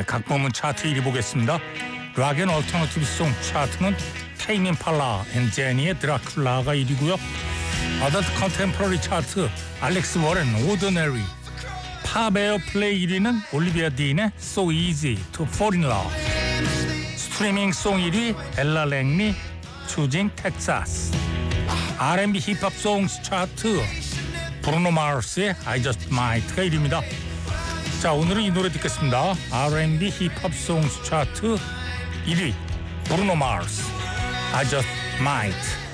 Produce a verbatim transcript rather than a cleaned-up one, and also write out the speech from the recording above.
각 부문 차트 일 위 보겠습니다. 락 앤 얼터너티브 송 차트는 테임 임팔라 앤 제니의 드라큘라가 일 위고요. 어덜트 컨템포러리 차트 알렉스 워렌 오더너리, 팝 에어플레이 일 위는 올리비아 딘의 So Easy to Fall in Love, 스트리밍 송 일 위 엘라 랭리 Choosing Texas, 알 앤 비 힙합 송스 차트 브루노 마르스의 I Just Might가 일 위입니다. 자, 오늘은 이 노래 듣겠습니다. 알 앤 비 힙합 송스 차트 일 위 브루노 마르스 I Just Might.